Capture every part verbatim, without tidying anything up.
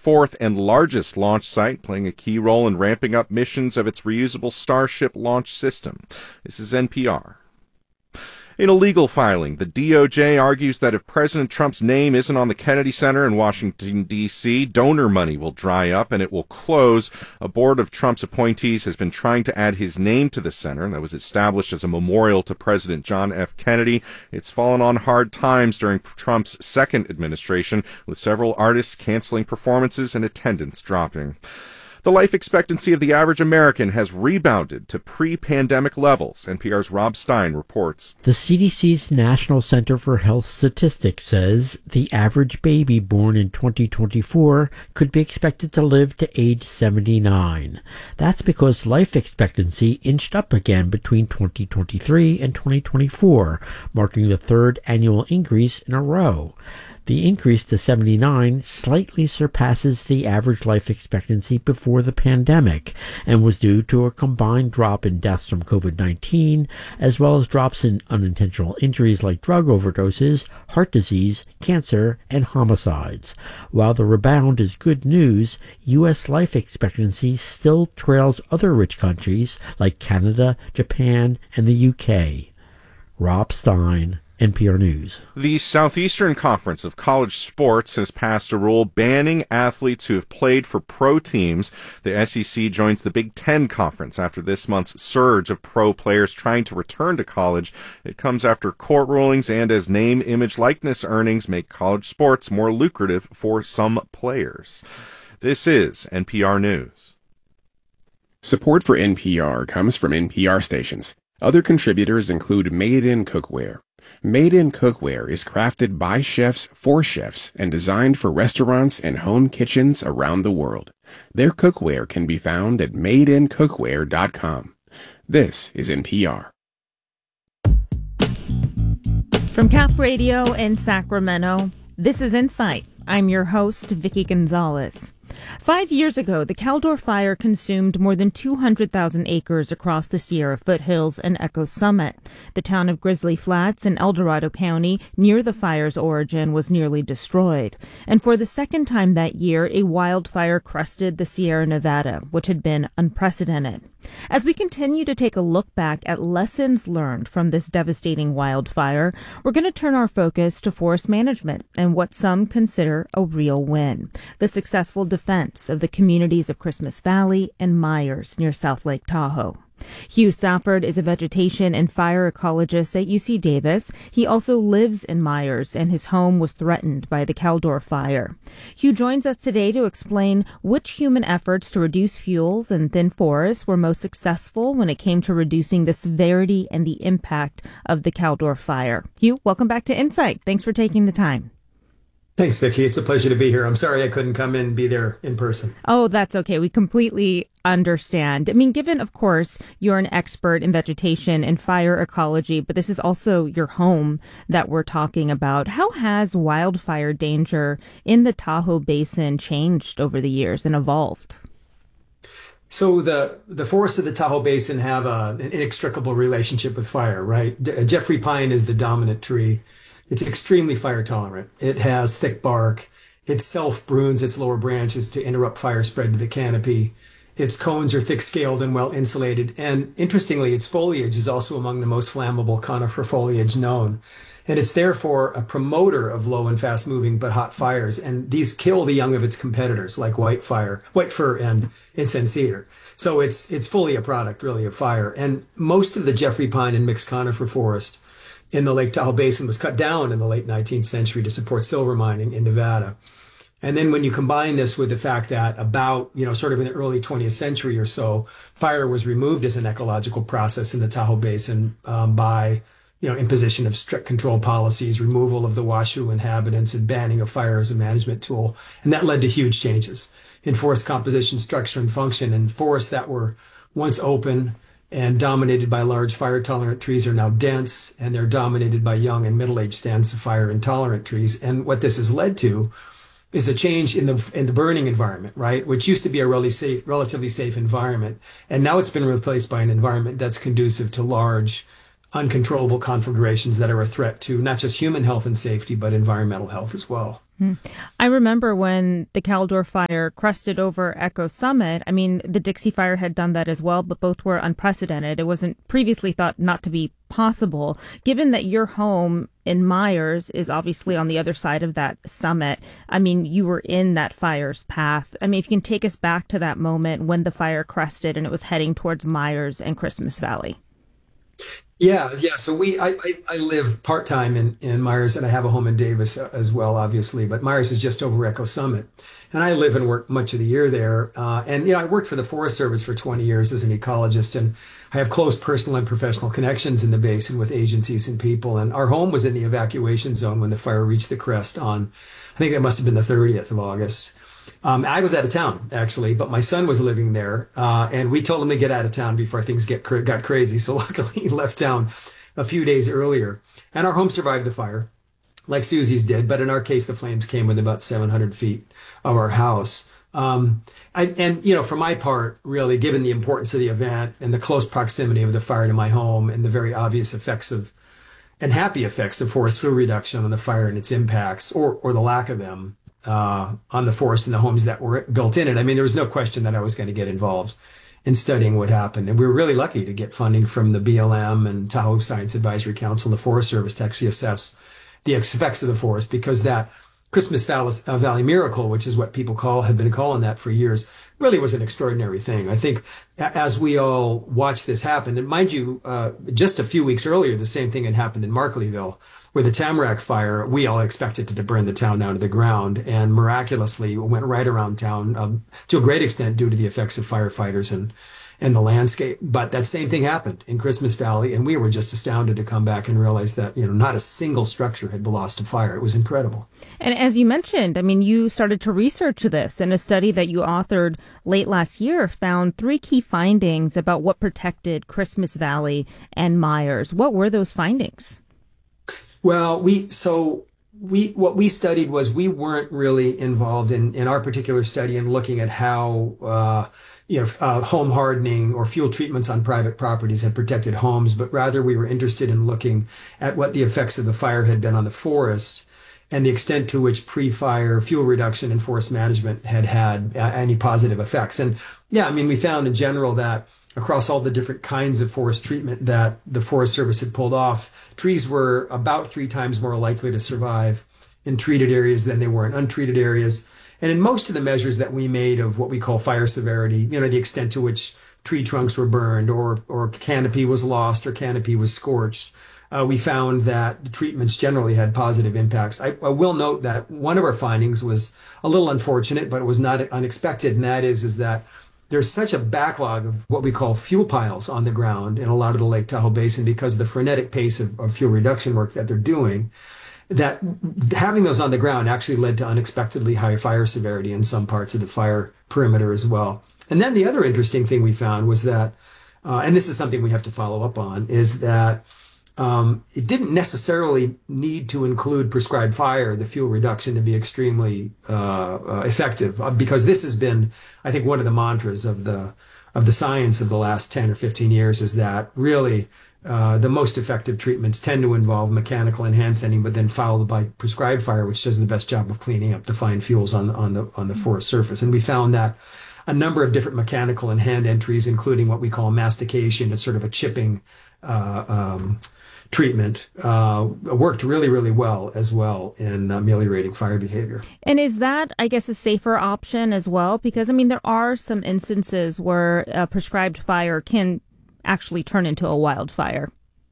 fourth and largest launch site, playing a key role in ramping up missions of its reusable Starship launch system. This is N P R. In a legal filing, the D O J argues that if President Trump's name isn't on the Kennedy Center in Washington, D C, donor money will dry up and it will close. A board of Trump's appointees has been trying to add his name to the center that was established as a memorial to President John F. Kennedy. It's fallen on hard times during Trump's second administration, with several artists canceling performances and attendance dropping. The life expectancy of the average American has rebounded to pre-pandemic levels. N P R's Rob Stein reports. The C D C's National Center for Health Statistics says the average baby born in twenty twenty-four could be expected to live to age seventy-nine. That's because life expectancy inched up again between twenty twenty-three and twenty twenty-four, marking the third annual increase in a row. The increase to seventy-nine slightly surpasses the average life expectancy before the pandemic and was due to a combined drop in deaths from COVID nineteen, as well as drops in unintentional injuries like drug overdoses, heart disease, cancer, and homicides. While the rebound is good news, U S life expectancy still trails other rich countries like Canada, Japan, and the U K. Rob Stein, N P R News. The Southeastern Conference of College Sports has passed a rule banning athletes who have played for pro teams. The S E C joins the Big Ten Conference after this month's surge of pro players trying to return to college. It comes after court rulings and as name, image, likeness earnings make college sports more lucrative for some players. This is N P R News. Support for N P R comes from N P R stations. Other contributors include Made in Cookware. Made in Cookware is crafted by chefs for chefs and designed for restaurants and home kitchens around the world. Their cookware can be found at made in cookware dot com. This is N P R. From Cap Radio in Sacramento, this is Insight. I'm your host, Vicki Gonzalez. Five years ago, the Caldor Fire consumed more than two hundred thousand acres across the Sierra foothills and Echo Summit. The town of Grizzly Flats in El Dorado County, near the fire's origin, was nearly destroyed. And for the second time that year, a wildfire crested the Sierra Nevada, which had been unprecedented. As we continue to take a look back at lessons learned from this devastating wildfire, we're going to turn our focus to forest management and what some consider a real win: the successful defense of the communities of Christmas Valley and Myers near South Lake Tahoe. Hugh Safford is a vegetation and fire ecologist at U C Davis. He also lives in Myers, and his home was threatened by the Caldor Fire. Hugh joins us today to explain which human efforts to reduce fuels and thin forests were most successful when it came to reducing the severity and the impact of the Caldor Fire. Hugh, welcome back to Insight. Thanks for taking the time. Thanks, Vicki. It's a pleasure to be here. I'm sorry I couldn't come in and be there in person. Oh, that's okay. We completely understand. I mean, given, of course, you're an expert in vegetation and fire ecology, but this is also your home that we're talking about. How has wildfire danger in the Tahoe Basin changed over the years and evolved? So the, the forests of the Tahoe Basin have a, an inextricable relationship with fire, right? D- Jeffrey pine is the dominant tree. It's extremely fire tolerant. It has thick bark. It self-prunes its lower branches to interrupt fire spread to the canopy. Its cones are thick-scaled and well-insulated. And interestingly, its foliage is also among the most flammable conifer foliage known. And it's therefore a promoter of low and fast-moving but hot fires. And these kill the young of its competitors like white fire, white fir and incense cedar. So it's it's fully a product, really, of fire. And most of the Jeffrey pine and mixed conifer forest in the Lake Tahoe Basin was cut down in the late nineteenth century to support silver mining in Nevada. And then when you combine this with the fact that about, you know, sort of in the early twentieth century or so, fire was removed as an ecological process in the Tahoe Basin um, by, you know, imposition of strict control policies, removal of the Washoe inhabitants, and banning of fire as a management tool. And that led to huge changes in forest composition, structure, and function. And forests that were once open and dominated by large fire-tolerant trees are now dense, and they're dominated by young and middle-aged stands of fire-intolerant trees. And what this has led to is a change in the in the burning environment, right? Which used to be a really safe, relatively safe environment, and now it's been replaced by an environment that's conducive to large, uncontrollable conflagrations that are a threat to not just human health and safety, but environmental health as well. Hmm. I remember when the Caldor fire crested over Echo Summit. I mean, the Dixie Fire had done that as well, but both were unprecedented. It wasn't previously thought not to be possible. Given that your home in Myers is obviously on the other side of that summit, I mean, you were in that fire's path. I mean, if you can take us back to that moment when the fire crested and it was heading towards Myers and Christmas Valley. Yeah, yeah. So we, I, I, I live part time in in Myers, and I have a home in Davis uh, as well, obviously. But Myers is just over Echo Summit, and I live and work much of the year there. Uh, and you know, I worked for the Forest Service for twenty years as an ecologist, and I have close personal and professional connections in the basin with agencies and people. And our home was in the evacuation zone when the fire reached the crest on, I think that must have been the thirtieth of August. Um, I was out of town, actually, but my son was living there, uh, and we told him to get out of town before things get cra- got crazy. So luckily, he left town a few days earlier, and our home survived the fire, like Susie's did. But in our case, the flames came within about seven hundred feet of our house. Um, I, and you know, for my part, really, given the importance of the event and the close proximity of the fire to my home and the very obvious effects of and happy effects of forest fuel reduction on the fire and its impacts, or or the lack of them. Uh, on the forest and the homes that were built in it. I mean, there was no question that I was going to get involved in studying what happened. And we were really lucky to get funding from the B L M and Tahoe Science Advisory Council, the Forest Service, to actually assess the effects of the forest, because that Christmas Valley, uh, Valley Miracle, which is what people call, have been calling that for years, really was an extraordinary thing. I think as we all watched this happen, and mind you, uh, just a few weeks earlier, the same thing had happened in Markleyville, where the Tamarack fire, we all expected it to burn the town down to the ground, and miraculously went right around town um, to a great extent due to the effects of firefighters and and the landscape. But that same thing happened in Christmas Valley, and we were just astounded to come back and realize that, you know, not a single structure had been lost to fire. It was incredible. And as you mentioned, I mean, you started to research this, and a study that you authored late last year found three key findings about what protected Christmas Valley and Myers. What were those findings? Well, we so we what we studied was we weren't really involved in in our particular study in looking at how uh, you know uh, home hardening or fuel treatments on private properties had protected homes, but rather we were interested in looking at what the effects of the fire had been on the forest and the extent to which pre-fire fuel reduction and forest management had had uh, any positive effects. And yeah, I mean, we found in general that across all the different kinds of forest treatment that the Forest Service had pulled off, trees were about three times more likely to survive in treated areas than they were in untreated areas. And in most of the measures that we made of what we call fire severity, you know, the extent to which tree trunks were burned or or canopy was lost or canopy was scorched, uh, we found that the treatments generally had positive impacts. I, I will note that one of our findings was a little unfortunate, but it was not unexpected, and that is, is that there's such a backlog of what we call fuel piles on the ground in a lot of the Lake Tahoe Basin because of the frenetic pace of, of fuel reduction work that they're doing, that having those on the ground actually led to unexpectedly high fire severity in some parts of the fire perimeter as well. And then the other interesting thing we found was that, uh, and this is something we have to follow up on, is that Um, it didn't necessarily need to include prescribed fire, the fuel reduction, to be extremely uh, uh, effective, uh, because this has been, I think, one of the mantras of the of the science of the last ten or fifteen years is that really uh, the most effective treatments tend to involve mechanical and hand thinning, but then followed by prescribed fire, which does the best job of cleaning up the fine fuels on the on the on the forest surface. And we found that a number of different mechanical and hand entries, including what we call mastication, it's sort of a chipping uh, um, treatment, uh, worked really, really well as well in ameliorating fire behavior. And is that, I guess, a safer option as well? Because, I mean, there are some instances where a prescribed fire can actually turn into a wildfire.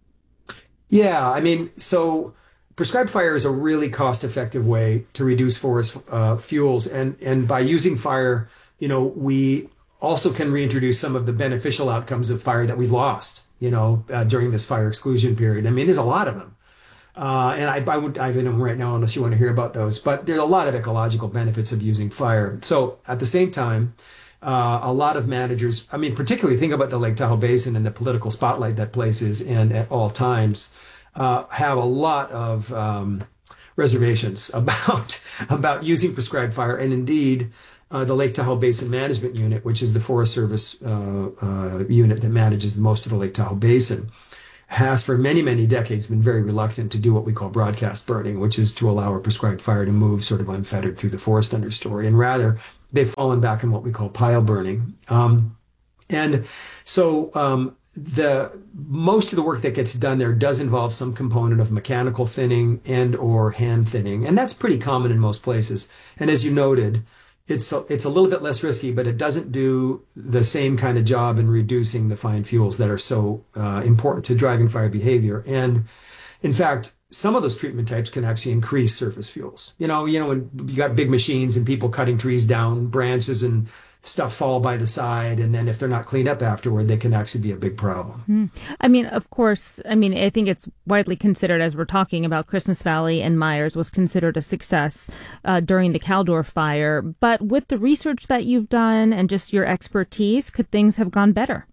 Yeah, I mean, so prescribed fire is a really cost-effective way to reduce forest uh, fuels. And, and by using fire, you know, we also can reintroduce some of the beneficial outcomes of fire that we've lost, you know, uh, during this fire exclusion period. I mean, there's a lot of them. Uh, and I, I would dive into them right now unless you want to hear about those. But there's a lot of ecological benefits of using fire. So at the same time, uh, a lot of managers, I mean, particularly think about the Lake Tahoe Basin and the political spotlight that place is in at all times, uh, have a lot of um, reservations about, about using prescribed fire. And indeed, Uh, the Lake Tahoe Basin Management Unit, which is the Forest Service uh, uh, unit that manages most of the Lake Tahoe Basin, has for many, many decades been very reluctant to do what we call broadcast burning, which is to allow a prescribed fire to move sort of unfettered through the forest understory. And rather, they've fallen back in what we call pile burning. Um, and so um, the most of the work that gets done there does involve some component of mechanical thinning and or hand thinning. And that's pretty common in most places. And as you noted, It's a, it's a little bit less risky, but it doesn't do the same kind of job in reducing the fine fuels that are so uh, important to driving fire behavior. And in fact, some of those treatment types can actually increase surface fuels. You know, you know, when you got big machines and people cutting trees down, branches and stuff fall by the side, and then if they're not cleaned up afterward, they can actually be a big problem. Mm. I mean, of course, I mean, I think it's widely considered, as we're talking about, Christmas Valley and Myers was considered a success uh, during the Caldor fire. But with the research that you've done and just your expertise, could things have gone better?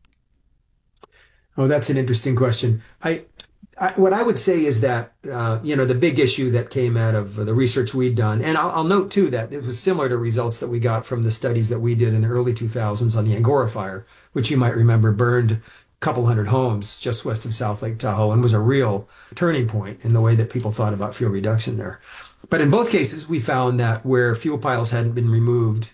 Oh, that's an interesting question. I, I what I would say is that, uh, you know, the big issue that came out of the research we'd done, and I'll, I'll note too that it was similar to results that we got from the studies that we did in the early two thousands on the Angora fire, which you might remember burned a couple hundred homes just west of South Lake Tahoe and was a real turning point in the way that people thought about fuel reduction there. But in both cases, we found that where fuel piles hadn't been removed,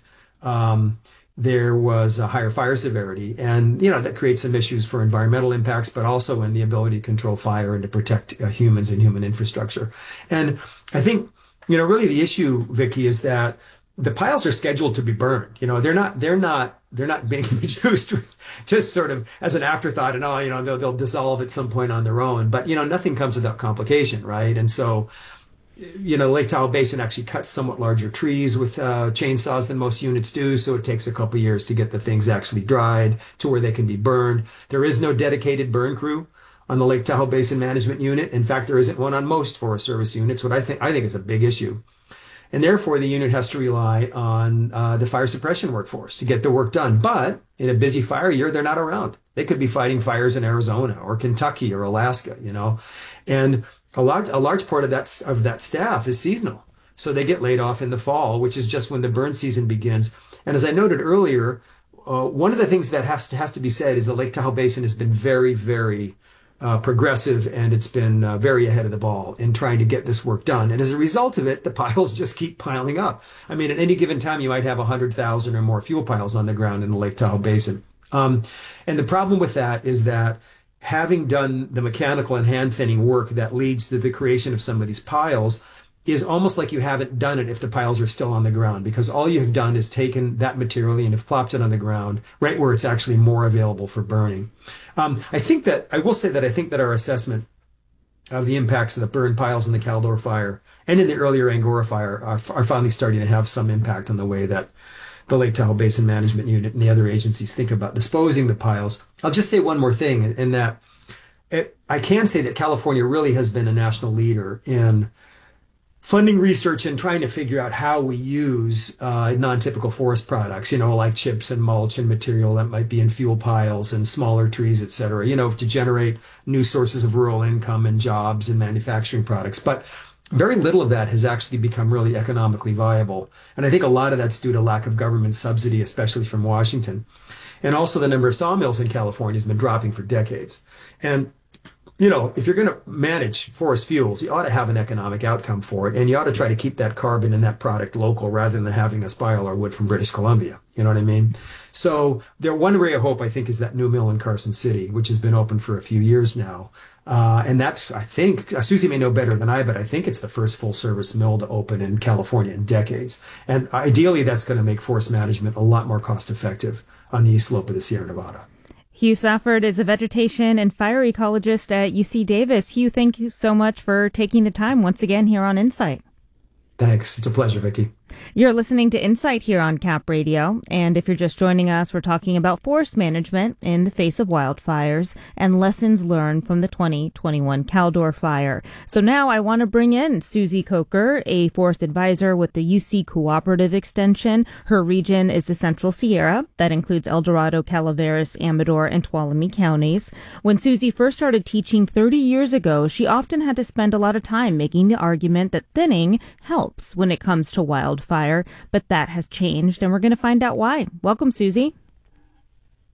um, there was a higher fire severity. And, you know, that creates some issues for environmental impacts, but also in the ability to control fire and to protect uh, humans and human infrastructure. And I think, you know, really the issue, Vicki, is that the piles are scheduled to be burned. You know, they're not, they're not, they're not being reduced just sort of as an afterthought and, oh, you know, they'll, they'll dissolve at some point on their own. But, you know, nothing comes without complication, right? And so, you know, Lake Tahoe Basin actually cuts somewhat larger trees with uh, chainsaws than most units do. So it takes a couple years to get the things actually dried to where they can be burned. There is no dedicated burn crew on the Lake Tahoe Basin Management Unit. In fact, there isn't one on most Forest Service units, what I think I think is a big issue. And therefore, the unit has to rely on uh, the fire suppression workforce to get the work done. But in a busy fire year, they're not around. They could be fighting fires in Arizona or Kentucky or Alaska, you know. And a large, a large part of that, of that staff is seasonal. So they get laid off in the fall, which is just when the burn season begins. And as I noted earlier, uh, one of the things that has to, has to be said is the Lake Tahoe Basin has been very, very Uh, progressive, and it's been uh, very ahead of the ball in trying to get this work done. And as a result of it, the piles just keep piling up. I mean, at any given time, you might have one hundred thousand or more fuel piles on the ground in the Lake Tahoe Basin. Um, and the problem with that is that having done the mechanical and hand thinning work that leads to the creation of some of these piles is almost like you haven't done it if the piles are still on the ground, because all you have done is taken that material and have plopped it on the ground right where it's actually more available for burning. Um, I think that, I will say that I think that our assessment of the impacts of the burn piles in the Caldor fire and in the earlier Angora fire are, are finally starting to have some impact on the way that the Lake Tahoe Basin Management Unit and the other agencies think about disposing the piles. I'll just say one more thing, in that it, I can say that California really has been a national leader in funding research and trying to figure out how we use uh, non-typical forest products, you know, like chips and mulch and material that might be in fuel piles and smaller trees, et cetera, you know, to generate new sources of rural income and jobs and manufacturing products. But very little of that has actually become really economically viable. And I think a lot of that's due to lack of government subsidy, especially from Washington. And also the number of sawmills in California has been dropping for decades. And you know, if you're going to manage forest fuels, you ought to have an economic outcome for it. And you ought to try to keep that carbon and that product local rather than having us buy all our wood from British Columbia. You know what I mean? So there, one ray of hope, I think, is that new mill in Carson City, which has been open for a few years now. Uh, and that, I think, uh, Susie may know better than I, but I think it's the first full service mill to open in California in decades. And ideally, that's going to make forest management a lot more cost effective on the east slope of the Sierra Nevada. Hugh Safford is a vegetation and fire ecologist at U C Davis. Hugh, thank you so much for taking the time once again here on Insight. Thanks. It's a pleasure, Vicki. You're listening to Insight here on Cap Radio, and if you're just joining us, we're talking about forest management in the face of wildfires and lessons learned from the twenty twenty-one Caldor fire. So now I want to bring in Susie Coker, a forest advisor with the U C Cooperative Extension. Her region is the Central Sierra. That includes El Dorado, Calaveras, Amador, and Tuolumne counties. When Susie first started teaching thirty years ago, she often had to spend a lot of time making the argument that thinning helps when it comes to wildfire. Fire, but that has changed, and we're going to find out why. Welcome, Susie.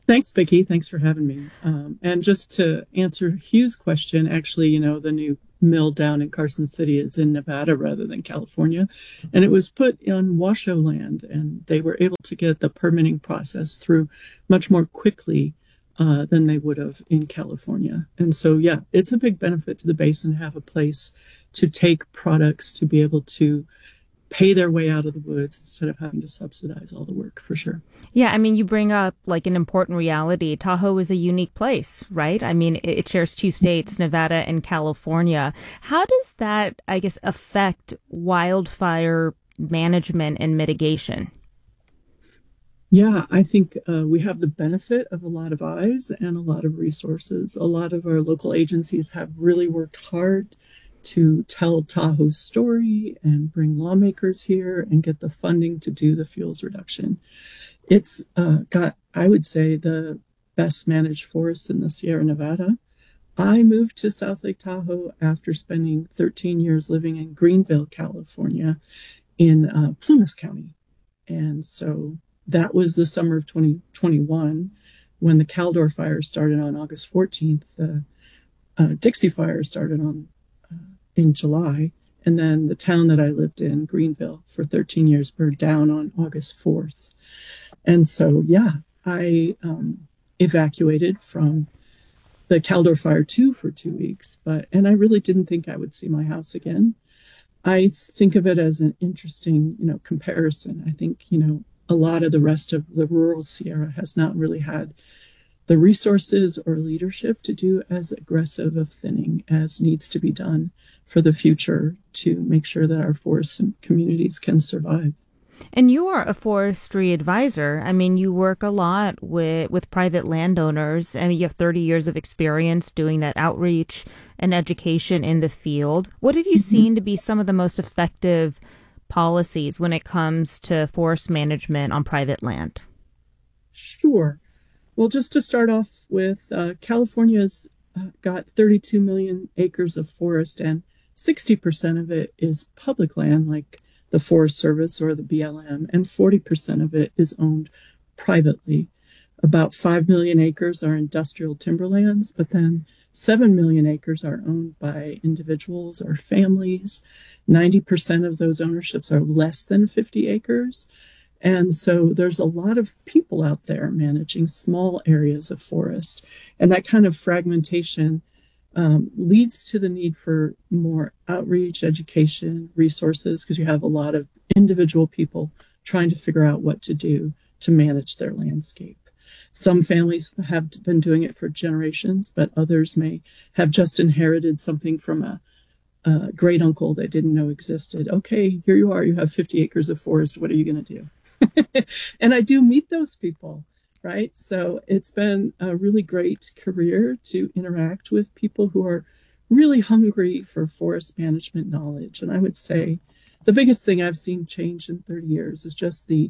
Thanks, Vicki. Thanks for having me. Um, and just to answer Hugh's question, actually, you know, the new mill down in Carson City is in Nevada rather than California. And it was put on Washoe land, and they were able to get the permitting process through much more quickly uh, than they would have in California. And so, yeah, it's a big benefit to the basin to have a place to take products to be able to pay their way out of the woods instead of having to subsidize all the work, for sure. Yeah, I mean, you bring up like an important reality. Tahoe is a unique place, right? I mean, it, it shares two states, Nevada and California. How does that, I guess, affect wildfire management and mitigation? Yeah, I think uh, we have the benefit of a lot of eyes and a lot of resources. A lot of our local agencies have really worked hard to tell Tahoe's story and bring lawmakers here and get the funding to do the fuels reduction. It's uh, got, I would say, the best managed forests in the Sierra Nevada. I moved to South Lake Tahoe after spending thirteen years living in Greenville, California, in uh, Plumas County. And so that was the summer of twenty twenty-one when the Caldor fire started on August fourteenth. The uh, Dixie fire started on in July, and then the town that I lived in, Greenville, for thirteen years burned down on August fourth. And so, yeah, I um, evacuated from the Caldor fire too for two weeks, but and I really didn't think I would see my house again. I think of it as an interesting, you know, comparison. I think, you know, a lot of the rest of the rural Sierra has not really had the resources or leadership to do as aggressive of thinning as needs to be done for the future to make sure that our forests and communities can survive. And you are a forestry advisor. I mean, you work a lot with, with private landowners. I mean, you have thirty years of experience doing that outreach and education in the field. What have you mm-hmm. seen to be some of the most effective policies when it comes to forest management on private land? Sure. Well, just to start off with, uh, California's uh, got thirty-two million acres of forest, and sixty percent of it is public land, like the Forest Service or the B L M, and forty percent of it is owned privately. About five million acres are industrial timberlands, but then seven million acres are owned by individuals or families. ninety percent of those ownerships are less than fifty acres. And so there's a lot of people out there managing small areas of forest. And that kind of fragmentation um, leads to the need for more outreach, education, resources, because you have a lot of individual people trying to figure out what to do to manage their landscape. Some families have been doing it for generations, but others may have just inherited something from a, a great uncle they didn't know existed. Okay, here you are, you have fifty acres of forest. What are you going to do? And I do meet those people, right? So it's been a really great career to interact with people who are really hungry for forest management knowledge. And I would say the biggest thing I've seen change in thirty years is just the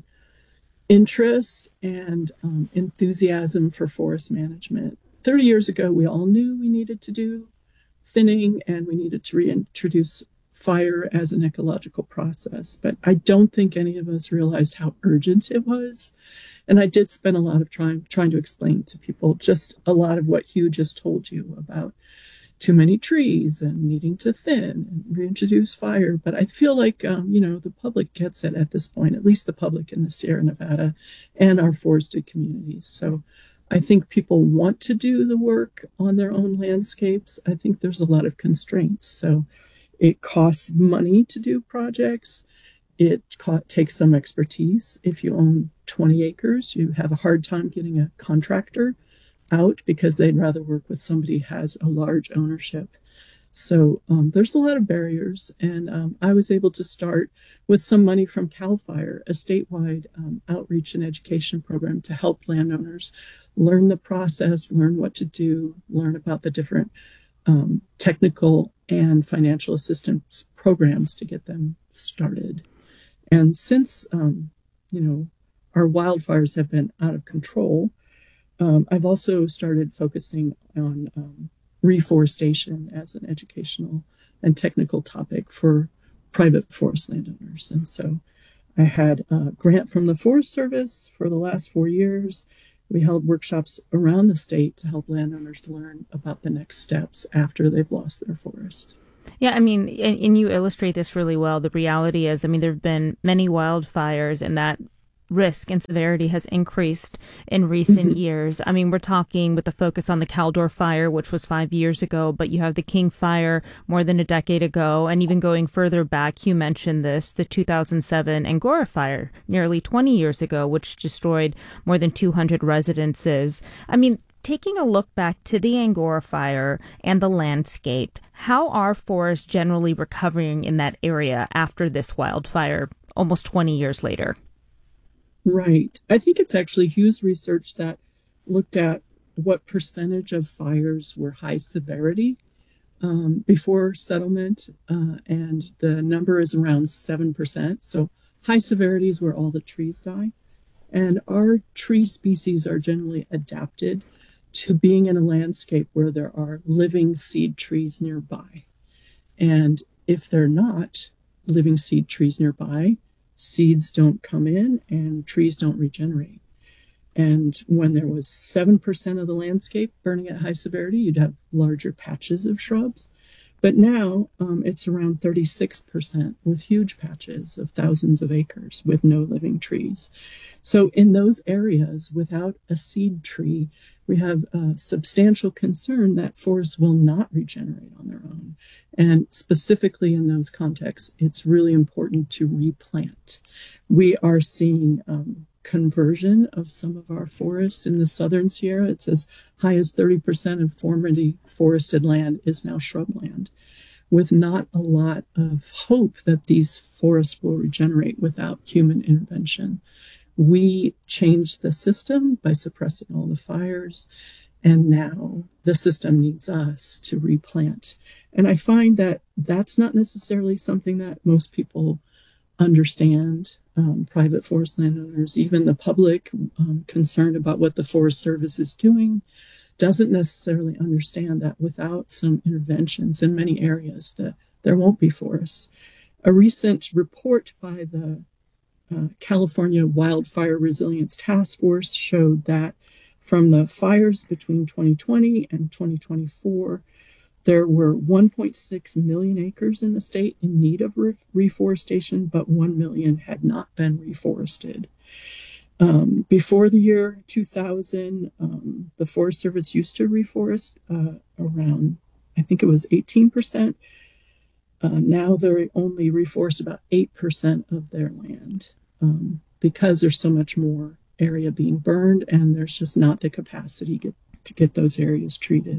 interest and um, enthusiasm for forest management. thirty years ago, we all knew we needed to do thinning and we needed to reintroduce fire as an ecological process. But I don't think any of us realized how urgent it was. And I did spend a lot of time trying to explain to people just a lot of what Hugh just told you about too many trees and needing to thin and reintroduce fire. But I feel like, um, you know, the public gets it at this point, at least the public in the Sierra Nevada and our forested communities. So I think people want to do the work on their own landscapes. I think there's a lot of constraints. So it costs money to do projects. It co- takes some expertise. If you own twenty acres, you have a hard time getting a contractor out because they'd rather work with somebody who has a large ownership. So um, there's a lot of barriers. And um, I was able to start with some money from CAL FIRE, a statewide um, outreach and education program to help landowners learn the process, learn what to do, learn about the different um, technical and financial assistance programs to get them started. And since, um, you know, our wildfires have been out of control, um, I've also started focusing on um, reforestation as an educational and technical topic for private forest landowners. And so I had a grant from the Forest Service for the last four years, we held workshops around the state to help landowners learn about the next steps after they've lost their forest. Yeah, I mean, and, and you illustrate this really well. The reality is, I mean, there have been many wildfires, and that risk and severity has increased in recent mm-hmm. years. I mean, we're talking with the focus on the Caldor fire, which was five years ago, but you have the King fire more than a decade ago, and even going further back, you mentioned this, the two thousand seven Angora fire nearly twenty years ago, which destroyed more than two hundred residences. I mean, taking a look back to the Angora fire and the landscape, how are forests generally recovering in that area after this wildfire almost twenty years later? Right. I think it's actually Hughes research that looked at what percentage of fires were high severity um, before settlement, uh, and the number is around seven percent. So high severity is where all the trees die. And our tree species are generally adapted to being in a landscape where there are living seed trees nearby. And if they're not living seed trees nearby, seeds don't come in and trees don't regenerate. And when there was seven percent of the landscape burning at high severity, you'd have larger patches of shrubs. But now um, it's around thirty-six percent with huge patches of thousands of acres with no living trees. So in those areas without a seed tree, we have a substantial concern that forests will not regenerate on their own. And specifically in those contexts, it's really important to replant. We are seeing um, conversion of some of our forests in the southern Sierra. It's as high as thirty percent of formerly forested land is now shrubland, with not a lot of hope that these forests will regenerate without human intervention. We changed the system by suppressing all the fires, and now the system needs us to replant. And I find that that's not necessarily something that most people understand. Um, private forest landowners, even the public um, concerned about what the Forest Service is doing, doesn't necessarily understand that without some interventions in many areas, that there won't be forests. A recent report by the uh, California Wildfire Resilience Task Force showed that from the fires between twenty twenty and twenty twenty-four, there were one point six million acres in the state in need of re- reforestation, but one million had not been reforested. Um, before the year two thousand, um, the Forest Service used to reforest uh, around, I think it was eighteen percent. Uh, now they only reforest about eight percent of their land um, because there's so much more area being burned and there's just not the capacity get, to get those areas treated.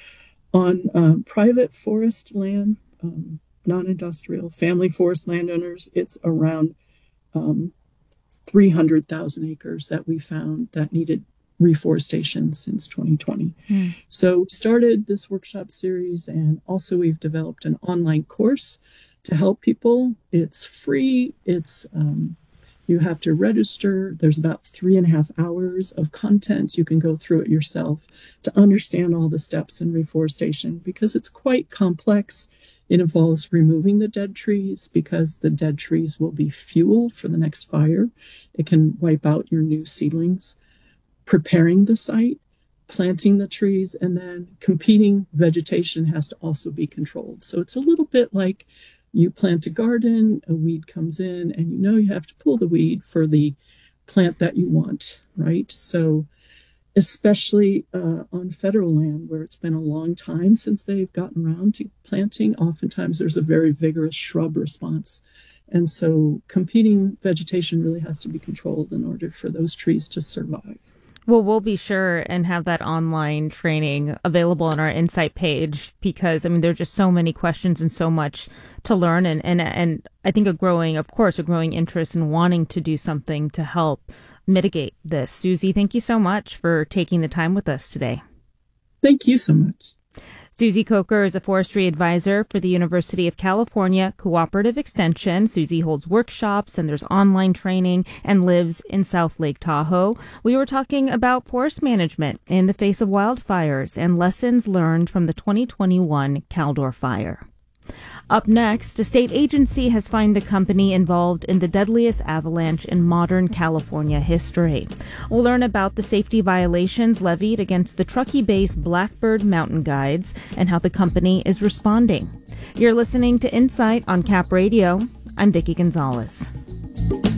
On uh, private forest land, um, non-industrial, family forest landowners, it's around um, three hundred thousand acres that we found that needed reforestation since twenty twenty. Mm. So we started this workshop series, and also we've developed an online course to help people. It's free. It's um, you have to register. There's about three and a half hours of content. You can go through it yourself to understand all the steps in reforestation because it's quite complex. It involves removing the dead trees because the dead trees will be fuel for the next fire. It can wipe out your new seedlings, preparing the site, planting the trees, and then competing vegetation has to also be controlled. So it's a little bit like you plant a garden, a weed comes in, and you know you have to pull the weed for the plant that you want, right? So especially uh, on federal land where it's been a long time since they've gotten around to planting, oftentimes there's a very vigorous shrub response. And so competing vegetation really has to be controlled in order for those trees to survive. Well, we'll be sure and have that online training available on our Insight page because, I mean, there are just so many questions and so much to learn. And, and, and I think a growing, of course, a growing interest in wanting to do something to help mitigate this. Susie, thank you so much for taking the time with us today. Thank you so much. Susie Coker is a forestry advisor for the University of California Cooperative Extension. Susie holds workshops and there's online training and lives in South Lake Tahoe. We were talking about forest management in the face of wildfires and lessons learned from the twenty twenty-one Caldor fire. Up next, a state agency has found the company involved in the deadliest avalanche in modern California history. We'll learn about the safety violations levied against the Truckee-based Blackbird Mountain Guides and how the company is responding. You're listening to Insight on Cap Radio. I'm Vicki Gonzalez.